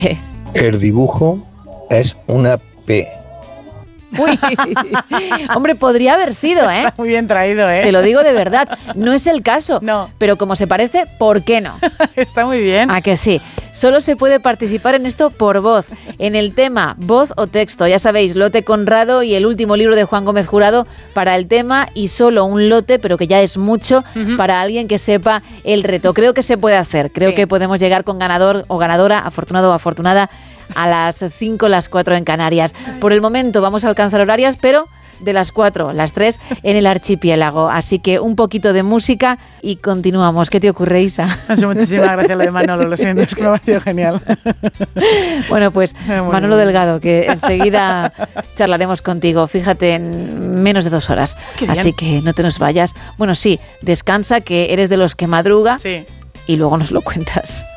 El dibujo es una P. Uy, hombre, podría haber sido, ¿eh? Está muy bien traído, ¿eh? Te lo digo de verdad, no es el caso. No. Pero como se parece, ¿por qué no? Está muy bien. ¿A que sí? Solo se puede participar en esto por voz, en el tema voz o texto. Ya sabéis, lote Conrado y el último libro de Juan Gómez Jurado para el tema y solo un lote, pero que ya es mucho para alguien que sepa el reto. Creo que se puede hacer, creo que podemos llegar con ganador o ganadora, afortunado o afortunada, a las 5, las 4 en Canarias. Por el momento vamos a alcanzar horarias, pero de las 4, las 3 en el archipiélago. Así que un poquito de música y continuamos. ¿Qué te ocurre, Isa? Muchísimas gracias lo de Manolo, lo siento, es que me ha parecido genial. Bueno, pues Manolo Delgado, que enseguida charlaremos contigo. Fíjate, en menos de 2 horas. Así que no te nos vayas. Bueno, sí, descansa, que eres de los que madruga y luego nos lo cuentas.